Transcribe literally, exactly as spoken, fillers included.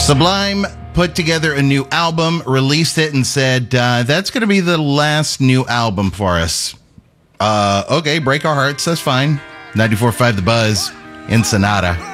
Sublime put together a new album, released it, and said, uh, that's going to be the last new album for us. Uh, okay, break our hearts, that's fine. ninety-four point five The Buzz, Ensenada.